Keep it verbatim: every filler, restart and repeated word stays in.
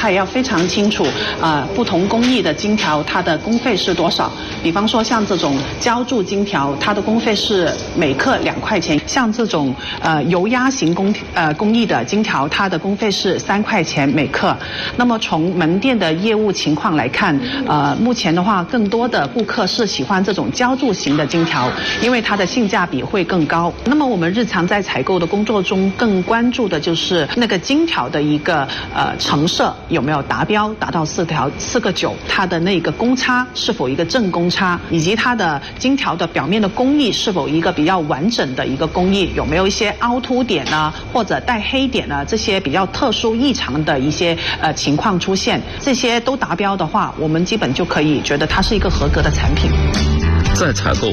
他也要非常清楚啊、呃、不同工艺的金条它的工费是多少。比方说像这种浇铸金条，它的工费是每克两块钱；像这种呃油压型工呃工艺的金条，它的工费是三块钱每克。那么从门店的业务情况来看，呃，目前的话，更多的顾客是喜欢这种浇铸型的金条，因为它的性价比会更高。那么我们日常在采购的工作中，更关注的就是那个金条的一个呃成色有没有达标，达到四条四个九，它的那个公差是否一个正公差，以及它的金条的表面的工艺是否一个比较完整的一个工艺，有没有一些凹凸点呢，或者带黑点呢，这些比较特殊异常的一些呃情况出现，这些都达标的话，我们基本就可以觉得它是一个合格的产品。 在采购